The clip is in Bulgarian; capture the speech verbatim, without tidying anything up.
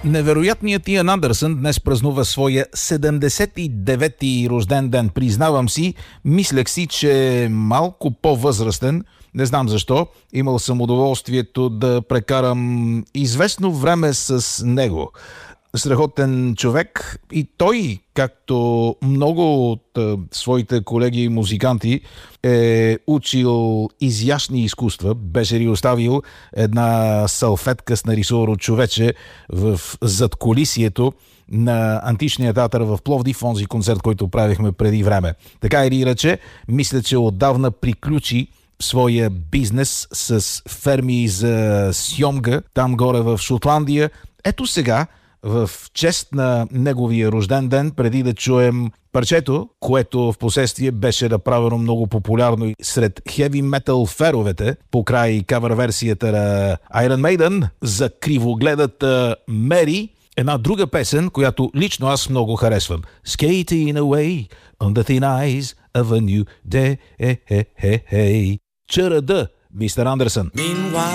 Невероятният Иан Андерсън днес празнува своя седемдесет и девети рожден ден. Признавам си, мислех си, че е малко по-възрастен. Не знам защо. Имал съм удоволствието да прекарам известно време с него. Страхотен човек и той, както много от а, своите колеги и музиканти, е учил изящни изкуства. Беше ли оставил една салфетка с нарисувано човече в задкулисието на античния театър в Пловдив, онзи концерт, който правихме преди време. Така или иначе, мисля, че отдавна приключи своя бизнес с ферми за сьомга, там горе в Шотландия. Ето сега, в чест на неговия рожден ден, преди да чуем парчето, което в последствие беше направено много популярно сред хеви метал феровете, покрай кавър версията на Iron Maiden за кривогледата Мери, една друга песен, която лично аз много харесвам. Skating away on the thin ice of a new day. Чарада, мистер Андерсън.